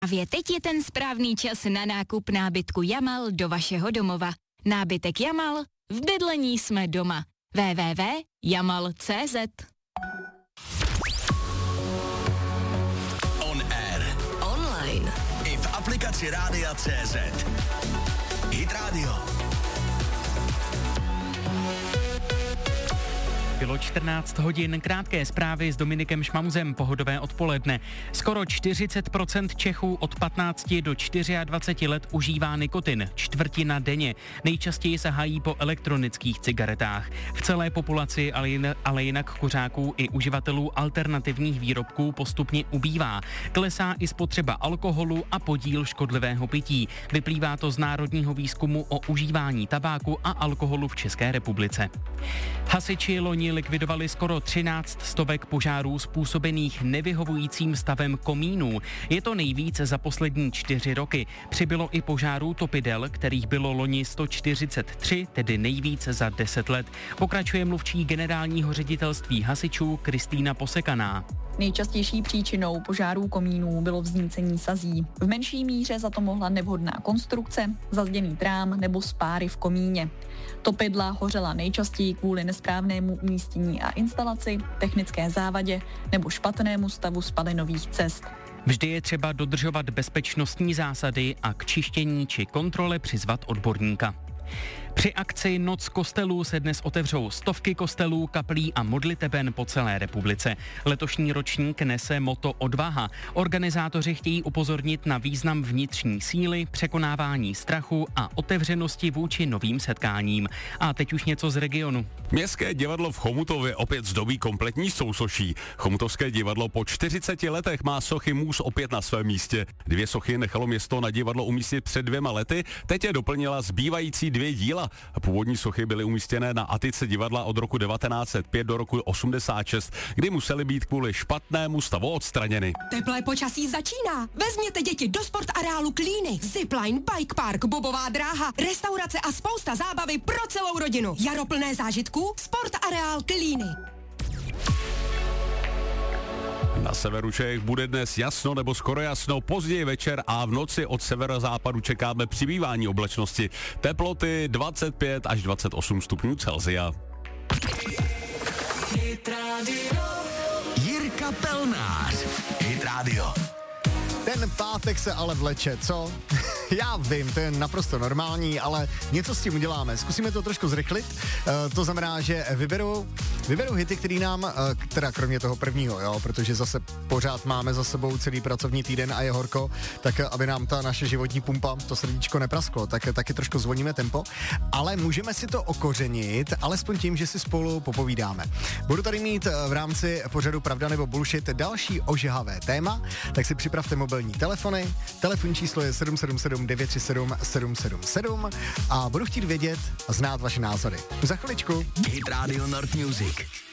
Právě teď je ten správný čas na nákup nábytku Jamal do vašeho domova. Nábytek Jamal, v bydlení jsme doma. www.jamal.cz On air. Online. I v aplikaci Rádia CZ. Hit Radio. Bylo 14 hodin, krátké zprávy s Dominikem Šmauzem, pohodové odpoledne. Skoro 40% Čechů od 15 do 24 let užívá nikotin, čtvrtina denně. Nejčastěji sahají po elektronických cigaretách. V celé populaci, ale jinak kuřáků i uživatelů alternativních výrobků postupně ubývá. Klesá i spotřeba alkoholu a podíl škodlivého pití. Vyplývá to z národního výzkumu o užívání tabáku a alkoholu v České republice. Hasiči loni likvidovali skoro 13 stovek požárů způsobených nevyhovujícím stavem komínů. Je to nejvíc za poslední 4 roky. Přibylo i požárů topidel, kterých bylo loni 143, tedy nejvíc za 10 let. Pokračuje mluvčí generálního ředitelství hasičů Kristýna Posekaná. Nejčastější příčinou požárů komínů bylo vznícení sazí. V menší míře za to mohla nevhodná konstrukce, zazděný trám nebo spáry v komíně. Topidla hořela nejčastěji kvůli nesprávnému umístění a instalaci, technické závadě nebo špatnému stavu spalinových cest. Vždy je třeba dodržovat bezpečnostní zásady a k čištění či kontrole přizvat odborníka. Při akci Noc kostelů se dnes otevřou stovky kostelů, kaplí a modliteben po celé republice. Letošní ročník nese motto Odvaha. Organizátoři chtějí upozornit na význam vnitřní síly, překonávání strachu a otevřenosti vůči novým setkáním. A teď už něco z regionu. Městské divadlo v Chomutově opět zdobí kompletní sousoší. Chomutovské divadlo po 40 letech má sochy Můz opět na svém místě. 2 sochy nechalo město na divadlo umístit před 2 lety, teď je doplnila zbývající 2 díla. Původní sochy byly umístěné na atice divadla od roku 1905 do roku 86, kdy musely být kvůli špatnému stavu odstraněny. Teplé počasí začíná. Vezměte děti do sportareálu Klíny. Zipline, bike park, bobová dráha, restaurace a spousta zábavy pro celou rodinu. Jaro plné zážitků, sportareál Klíny. Na severu Čech bude dnes jasno nebo skoro jasno, později večer a v noci od severozápadu čekáme přibývání oblačnosti. Teploty 25 až 28 stupňů Celsia. Jirka Pelnář. Hit Radio. Ten pátek se ale vleče, co? Já vím, to je naprosto normální, ale něco s tím uděláme. Zkusíme to trošku zrychlit. To znamená, že vyberu hity, který nám, teda kromě toho prvního, jo, protože zase pořád máme za sebou celý pracovní týden a je horko, tak aby nám ta naše životní pumpa, to srdíčko neprasklo, tak taky trošku zvolníme tempo, ale můžeme si to okořenit, alespoň tím, že si spolu popovídáme. Budu tady mít v rámci pořadu Pravda nebo bullshit další ožehavé téma, tak si připravte mobilní telefony. Telefonní číslo je 777 937 777 a budu chtít vědět a znát vaše názory. Za chviličku. Hit Radio North Music.